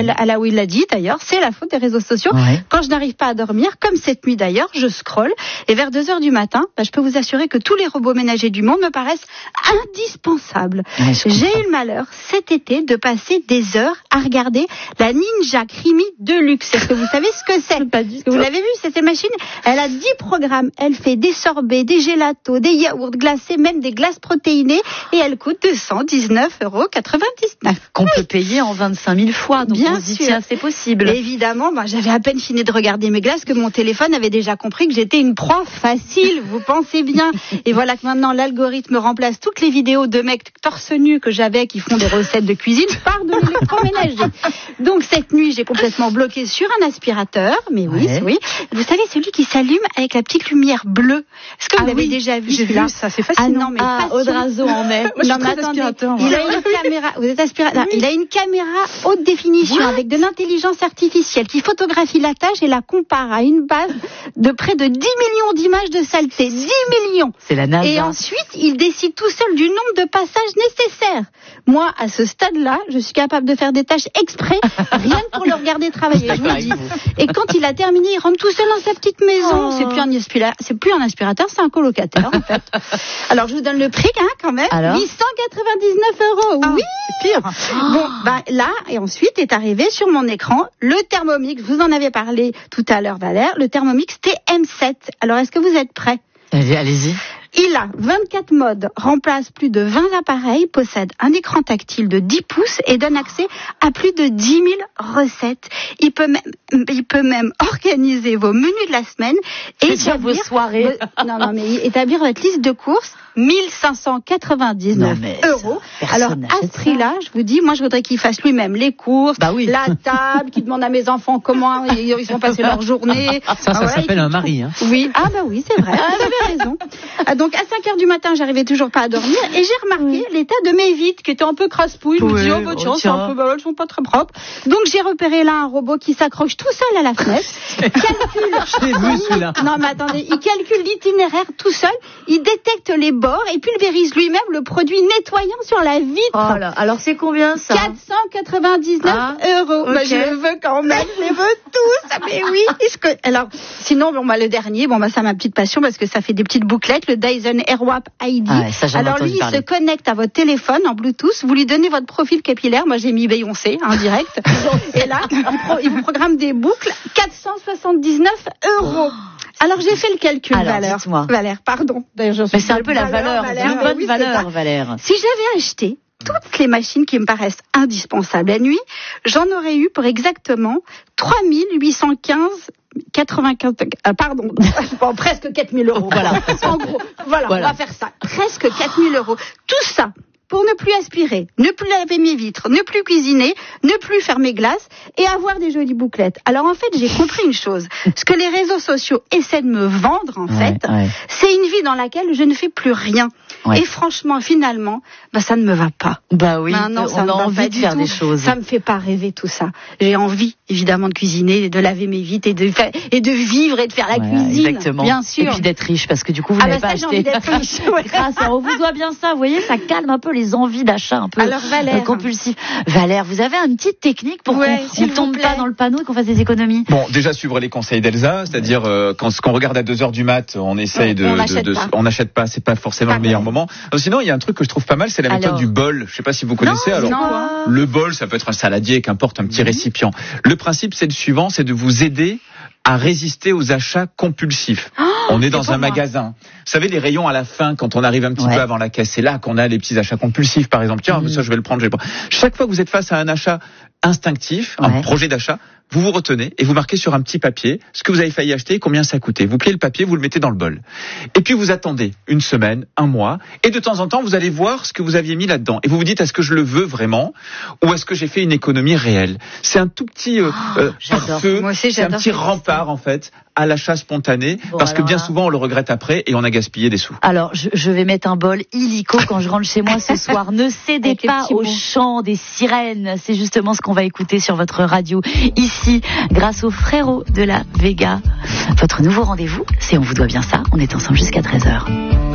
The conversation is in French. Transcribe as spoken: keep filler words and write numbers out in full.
elle, elle a, où il l'a dit d'ailleurs, c'est la faute des réseaux sociaux. Ouais. Quand je n'arrive pas à dormir, comme cette nuit d'ailleurs, je scrolle et vers deux heures du matin, bah, je peux vous assurer que tous les robots ménagers du monde me paraissent indispensables. Ouais, j'ai eu le malheur cet été de passer des heures à regarder la Ninja Creamy Deluxe. Est-ce que vous savez ce que c'est? Pas du tout. Vous l'avez vu, c'est cette machine. Elle a dix programmes. Elle fait des sorbets, des gélatos, des yaourts glacés, même des glaces protéinées. Et elle coûte deux cent dix-neuf euros quatre-vingt-dix-neuf. Qu'on oui. peut payer en vingt-cinq mille fois. Donc bien on se dit, sûr. Tiens, c'est possible. Et évidemment, bah, j'avais à peine fini de regarder mes glaces que mon téléphone avait déjà compris que j'étais une proie facile. Vous pensez bien. Et voilà que maintenant, l'algorithme remplace toutes les vidéos de mecs torse nu que j'avais qui font des recettes de cuisine par de l'électroménager. Donc cette nuit, j'ai complètement bloqué sur un aspirateur. Mais oui, ouais. oui. Vous savez, celui qui s'allume avec la petite lumière bleue. Est-ce que vous ah l'avez oui, déjà vu? J'ai vu, ça c'est fascinant. Ah non, mais ah, Audrazo en met. Moi, non, mais attendez, il a une caméra. Vous êtes aspirateur. Oui. Il a une caméra haute définition What? Avec de l'intelligence artificielle qui photographie la tâche et la compare à une base de près de dix millions d'images de saleté. dix millions. C'est la NASA. Et ensuite, il décide tout seul du nombre de passages nécessaires. Moi, à ce stade-là, je suis capable de faire des tâches exprès, rien que pour le regarder travailler, je vous le dis. Et quand il a terminé, il rentre tout seul dans sa petite maison. Oh. C'est plus un aspirateur, c'est plus un aspirateur, c'est un colocataire, en fait. Alors, je vous donne le prix, hein, quand même. Alors huit cent quatre-vingt-dix-neuf euros. Ah, oui. C'est pire. Oh. Bon, bah, là, et ensuite est arrivé sur mon écran le Thermomix. Vous en avez parlé tout à l'heure, Valère. Le Thermomix T M sept. Alors, est-ce que vous êtes prêts? Allez, allez-y. Il a vingt-quatre modes, remplace plus de vingt appareils, possède un écran tactile de dix pouces et donne accès à plus de dix mille recettes. Il peut même, il peut même organiser vos menus de la semaine et établir vos soirées. Vos, non, non, mais établir votre liste de courses. mille cinq cent quatre-vingt-dix-neuf euros. Alors, à ce prix-là, je vous dis, moi, je voudrais qu'il fasse lui-même les courses, bah oui. la table, qu'il demande à mes enfants comment ils, ils ont passé leur journée. Ça, ça ah, ouais, s'appelle un mari, hein. Oui. Ah, bah oui, c'est vrai. Vous avez raison. Donc, à cinq heures du matin, j'arrivais toujours pas à dormir et j'ai remarqué oui. l'état de mes vitres qui étaient un peu crasse-pouille. Je oui, me dis, oh, bah, tiens, c'est un peu, bah, elles sont pas très propres. Donc, j'ai repéré là un robot qui s'accroche tout seul à la fenêtre. calcule. Je l'ai vu, celui-là. Non, mais attendez, il calcule l'itinéraire tout seul. Il détecte les bords et pulvérise lui-même le produit nettoyant sur la vitre. Oh là, alors c'est combien ça? quatre cent quatre-vingt-dix-neuf ah, euros. Okay. Bah, je le veux quand même, je les veux tous. Mais oui. Alors, sinon, bon, bah, le dernier, bon, bah, c'est ma petite passion parce que ça fait des petites bouclettes, le Dyson Airwrap I D. Ah, ça, alors lui, il se connecte à votre téléphone en Bluetooth. Vous lui donnez votre profil capillaire. Moi, j'ai mis Beyoncé, en direct. Et là, il, pro, il vous programme des boucles. quatre cent soixante-dix-neuf euros. Alors j'ai fait le calcul, Alors, Valère. Dites-moi. Valère, pardon. Mais c'est un peu la valeur, Valère, une bonne oui, valeur, Valère. Si j'avais acheté toutes les machines qui me paraissent indispensables la nuit, j'en aurais eu pour exactement trois mille huit cent quinze quatre-vingt-quinze, euh, pardon, bon, presque quatre mille euros. Voilà. En gros, voilà, voilà, on va faire ça. Presque quatre mille euros. Tout ça pour ne plus aspirer, ne plus laver mes vitres, ne plus cuisiner, ne plus faire mes glaces et avoir des jolies bouclettes. Alors en fait, j'ai compris une chose. Ce que les réseaux sociaux essaient de me vendre, en ouais, fait, ouais. c'est une vie dans laquelle je ne fais plus rien. Ouais. Et franchement, finalement, bah, ça ne me va pas. Bah oui, Maintenant, ça on me a va envie pas de du faire tout. des choses. Ça me fait pas rêver tout ça. J'ai envie, évidemment, de cuisiner, de laver mes vitres et de faire, et de vivre et de faire la ouais, cuisine. Exactement. Bien sûr. Et puis d'être riche, parce que du coup, vous ah n'avez bah pas ça, acheté. J'ai envie d'être riche. Ouais. Grâce à, on vous doit bien ça. Vous voyez, ça calme un peu les envies d'achat un peu Alors, Valère, euh, compulsif. Valère, vous avez une petite technique pour ouais, qu'on ne tombe pas dans le panneau et qu'on fasse des économies? Bon, déjà suivre les conseils d'Elsa, c'est-à-dire euh, quand ce qu'on regarde à deux heures du mat, on essaye de, on de, de, on n'achète pas, c'est pas forcément pas le meilleur vrai. moment. Alors, sinon, il y a un truc que je trouve pas mal, c'est la méthode alors, du bol. Je sais pas si vous connaissez. Non, alors, non. le bol, ça peut être un saladier, qu'importe, un petit mmh. récipient. Le principe, c'est le suivant, c'est de vous aider à résister aux achats compulsifs. Oh, on est dans un moi. magasin. Vous savez, les rayons à la fin, quand on arrive un petit ouais. peu avant la caisse, c'est là qu'on a les petits achats compulsifs, par exemple. Tiens, mmh. ça, je vais le prendre, je vais le prendre. Chaque fois que vous êtes face à un achat instinctif, ouais. un projet d'achat, vous vous retenez et vous marquez sur un petit papier ce que vous avez failli acheter et combien ça a coûté. Vous pliez le papier, vous le mettez dans le bol. Et puis vous attendez une semaine, un mois, et de temps en temps, vous allez voir ce que vous aviez mis là-dedans. Et vous vous dites, est-ce que je le veux vraiment ou est-ce que j'ai fait une économie réelle? C'est un tout petit euh, oh, euh, pare-feu, c'est un petit rempart en fait à l'achat spontané, bon, parce que bien là... souvent on le regrette après et on a gaspillé des sous. Alors je, je vais mettre un bol illico quand je rentre chez moi ce soir. Ne cédez pas au chant des sirènes. C'est justement ce qu'on va écouter sur votre radio ici, grâce aux frérots de la Vega. Votre nouveau rendez-vous, c'est On vous doit bien ça. On est ensemble jusqu'à treize heures.